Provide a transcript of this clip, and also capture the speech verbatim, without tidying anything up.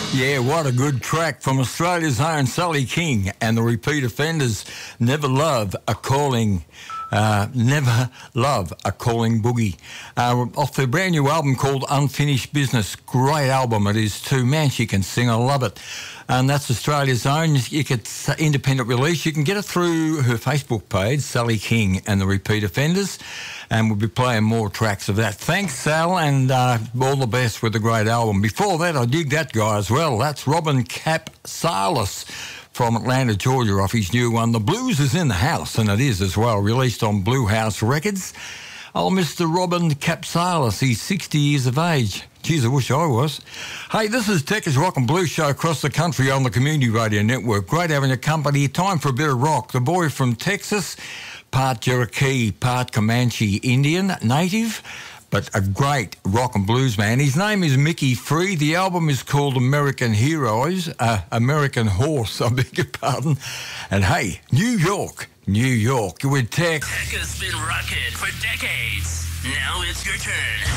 Yeah, what a good track from Australia's own Sally King and the Repeat Offenders. Never love a calling, uh, never love a calling boogie. Uh, off their brand new album called Unfinished Business. Great album it is too. Man, she can sing. I love it. And that's Australia's own. You get independent release. You can get it through her Facebook page, Sally King and the Repeat Offenders. And we'll be playing more tracks of that. Thanks, Sal, and uh, all the best with the great album. Before that, I dig that guy as well. That's Robin Capsalis from Atlanta, Georgia, off his new one. The Blues is in the house, and it is as well, released on Blue House Records. Oh, Mister Robin Capsalis, he's sixty years of age. Geez, I wish I was. Hey, this is Decker's Rock and Blues Show across the country on the Community Radio Network. Great having your company. Time for a bit of rock. The boy from Texas, part Cherokee, part Comanche Indian native, but a great rock and blues man. His name is Mickey Free. The album is called American Heroes, uh, American Horse, I beg your pardon. And hey, New York, New York, with Tech. Tech has been rocking for decades. Now it's your turn.